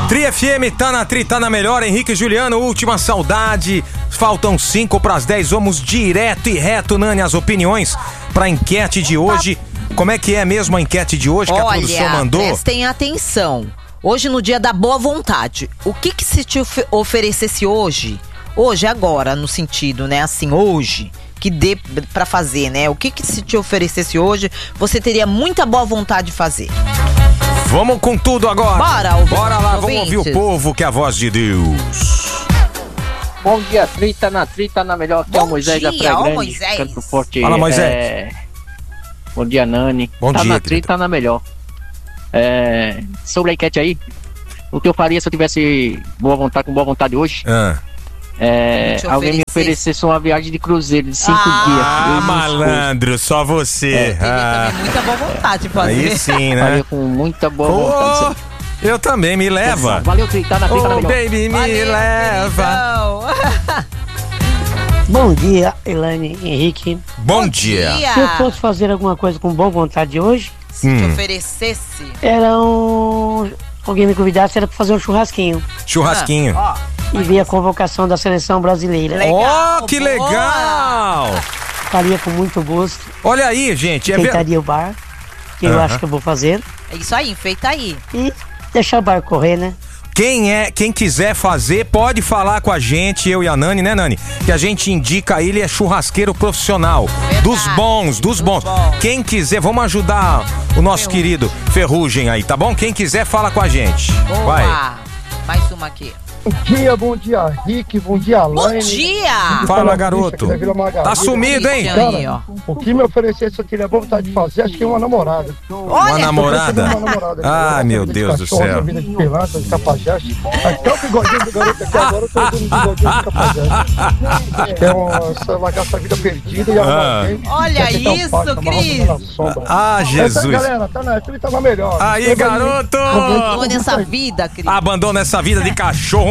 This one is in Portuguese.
Tri FM, tá na Tri, tá na melhor. Henrique e Juliano, última saudade. Faltam 5 para as 10. Vamos direto e reto, Nani, as opiniões pra enquete de hoje. Como é que é mesmo a enquete de hoje que a produção mandou? Prestem atenção. Hoje, no dia da boa vontade, o que se te oferecesse hoje, agora, no sentido, né, assim, hoje, que dê pra fazer, né? O que se te oferecesse hoje, você teria muita boa vontade de fazer. Vamos com tudo agora. Bora lá, vamos ouvir o povo, que é a voz de Deus. Bom dia, Trita na melhor, que é o Moisés da Praia Grande, Moisés. Canto Forte. Fala, Moisés. Bom dia, Nani. Bom dia, na Trita na melhor. Sobre a enquete aí, o que eu faria se eu tivesse com boa vontade hoje? Alguém me oferecesse uma viagem de cruzeiro de 5 dias. Ah, malandro, só você. Teria também muita boa vontade de fazer. Aí sim, né? Faria com muita boa vontade. Eu também, me leva. Valeu, Trita na melhor. Baby, me leva. Bom dia, Elaine, Henrique. Bom dia. Se eu fosse fazer alguma coisa com boa vontade hoje, se te oferecesse, alguém me convidasse, era pra fazer um churrasquinho. Churrasquinho. E ver a convocação da seleção brasileira. Ó, que legal! Faria com muito gosto. Olha aí, gente. Enfeitaria o bar, que eu acho que eu vou fazer. É isso aí, enfeita aí. E deixar o bar correr, né? Quem quiser fazer, pode falar com a gente, eu e a Nani, né, Nani? Que a gente indica, ele é churrasqueiro profissional. Verdade. Dos bons. Quem quiser, vamos ajudar o nosso querido Ferrugem aí, tá bom? Quem quiser, fala com a gente. Boa. Vai. Mais uma aqui. Bom dia, Rick, bom dia, Alaine. Bom dia! Fala, garoto. Tá sumido, hein? Cara, o que me oferecesse eu teria vontade de fazer, acho que é uma namorada. Uma namorada? Ah, meu Deus do céu. Vida de pilantra, de capajeste. Até o bigodinho do garoto aqui agora, eu tô usando o bigodinho de capajeste. Que é uma essa vida perdida e alguém. Olha isso, Cris! Ah, Jesus. Galera, tá na melhor. Aí, garoto! Abandona essa vida, Cris. Abandona essa vida de cachorro